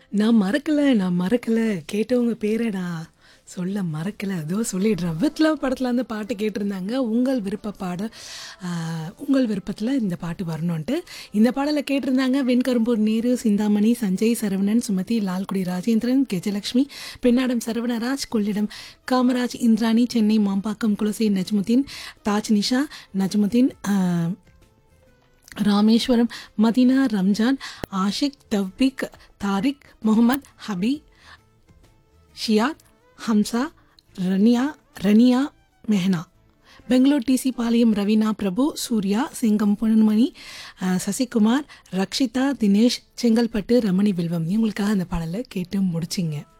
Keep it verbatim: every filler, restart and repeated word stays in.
நான் மறக்கல, நான் மறக்கல. கேட்டவங்க பேர நான் சொல்ல மறக்கல. அதோ சொல்லிடுறேன். வித் லவ் படத்துல அந்த பாட்டு கேட்டிருந்தாங்க. உங்கள் விருப்ப பாடல் அ உங்கள் விருப்பத்தில இந்த பாட்டு வரணுன்ட்டு. இந்த பாடல கேட்டிருந்தாங்க வெண்கரும்பூர் நேரு, சிந்தாமணி, சஞ்சய், சரவணன், சுமதி, லால்குடி ராஜேந்திரன், கெஜலக்ஷ்மி, பெண்ணாடம் சரவணராஜ், கொள்ளிடம் காமராஜ், இந்திராணி, சென்னை மாம்பாக்கம் குலசை நஜ்முதீன், தாஜ் நிஷா, நஜ்முதீன், அ Rameswaram Medina, Ramzan, Ashiq, தவ்பீக், Tariq, Mohammed, ஹபி, Shiyath, Hamza, Rania Rania Mehana, Bangalore DC பாளையம் ரவீனா பிரபு, சூர்யா, சிங்கம் பொன்மணி, அஹ், சசிகுமார், ரக்ஷிதா, தினேஷ், செங்கல்பட்டு ரமணி வில்வம் இவங்களுக்காக அந்த பாடலை கேட்டு முடிச்சிங்க.